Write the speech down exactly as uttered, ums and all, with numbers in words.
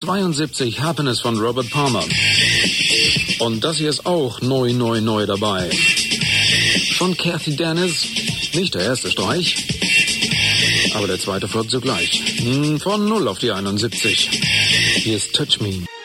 zweiundsiebzig Happiness von Robert Palmer. Und das hier ist auch neu, neu, neu dabei. Von Kathy Dennis. Nicht der erste Streich, aber der zweite folgt sogleich. Von null auf die einundsiebzig. Hier ist Touch Me.